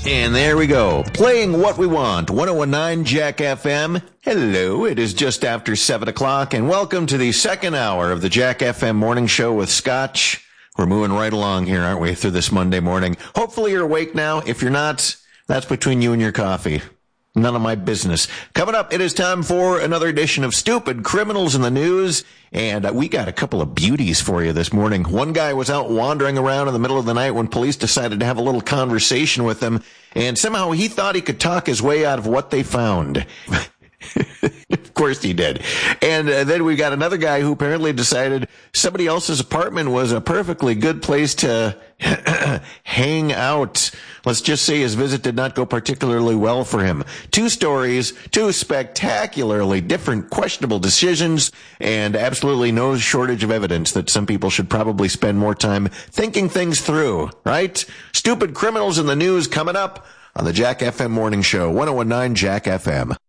And there we go. Playing what we want. 1019 Jack FM. Hello. It is just after 7 o'clock, and welcome to the second hour of the Jack FM morning show with Scotch. We're moving right along here, aren't we, through this Monday morning. Hopefully you're awake now. If you're not, that's between you and your coffee. None of my business. Coming up, it is time for another edition of Stupid Criminals in the News. And we got a couple of beauties for you this morning. One guy was out wandering around in the middle of the night when police decided to have a little conversation with him. And somehow he thought he could talk his way out of what they found. Of course he did. And then we got another guy who apparently decided somebody else's apartment was a perfectly good place to hang out. Let's just say his visit did not go particularly well for him. Two stories, two spectacularly different questionable decisions, and absolutely no shortage of evidence that some people should probably spend more time thinking things through, right? Stupid Criminals in the News coming up on the Jack FM Morning Show, 1019 Jack FM.